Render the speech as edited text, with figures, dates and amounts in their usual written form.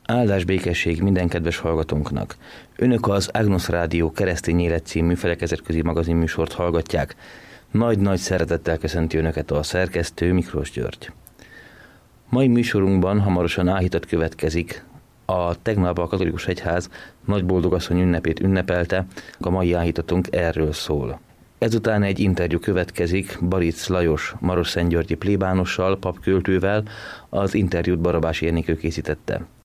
Áldás békesség minden kedves hallgatónknak. Önök az Agnus Rádió Keresztény Élet című felekezetközi magazinműsort hallgatják. Nagy-nagy szeretettel köszönti Önöket a szerkesztő Miklós György. Mai műsorunkban hamarosan áhítat következik. Tegnap a katolikus egyház Nagy Boldogasszony ünnepét ünnepelte, a mai áhítatunk erről szól. Ezután egy interjú következik Baric Lajos marosszentgyörgyi plébánossal, papköltővel, az interjút Barabási Enikő készítette.